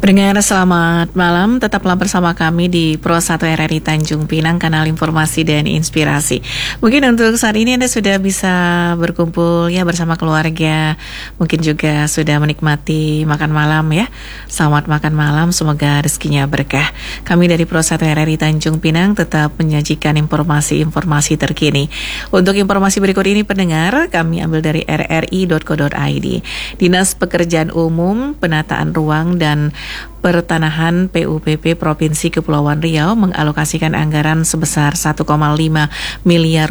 Pendengar selamat malam, tetaplah bersama kami di Pro 1 RRI Tanjung Pinang, kanal informasi dan inspirasi. Mungkin untuk saat ini Anda sudah bisa berkumpul ya bersama keluarga, mungkin juga sudah menikmati makan malam ya. Selamat makan malam, semoga rezekinya berkah. Kami dari Pro 1 RRI Tanjung Pinang tetap menyajikan informasi-informasi terkini. Untuk informasi berikut ini pendengar, kami ambil dari rri.co.id. Dinas Pekerjaan Umum, Penataan Ruang dan Pertanahan PUPP Provinsi Kepulauan Riau mengalokasikan anggaran sebesar 1,5 miliar